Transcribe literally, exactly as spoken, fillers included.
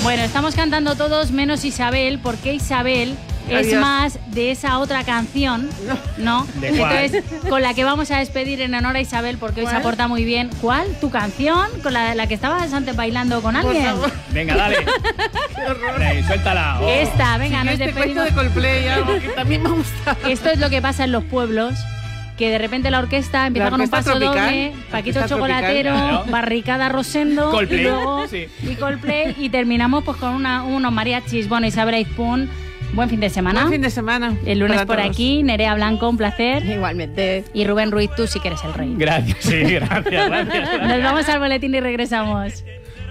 Bueno, estamos cantando todos menos Isabel, porque Isabel es Adiós. más de esa otra canción, ¿no? ¿De cuál? Entonces, con la que vamos a despedir en honor a Isabel, porque hoy se ¿Cuál? aporta muy bien. ¿Cuál? ¿Tu canción? ¿Con la, la que estabas antes bailando con Por alguien? favor. Venga, dale. Dale, suéltala. Oh. Esta, venga, Sí, nos este cuento despedimos. de Coldplay, algo que también me gusta. Esto es lo que pasa en los pueblos, que de repente la orquesta empieza La con un orquesta paso tropical. doble, Paquito Orquesta Chocolatero, tropical, claro. Barricada Rosendo, Coldplay, y luego sí. y Coldplay, y terminamos pues con una, unos mariachis. Bueno, Isabel Aizpún, buen fin de semana. Buen fin de semana. El lunes para por todos. aquí, Nerea Blanco, un placer. Igualmente. Y Rubén Ruiz, tú sí que eres el rey. Gracias, sí, gracias, gracias. Nos vamos al boletín y regresamos.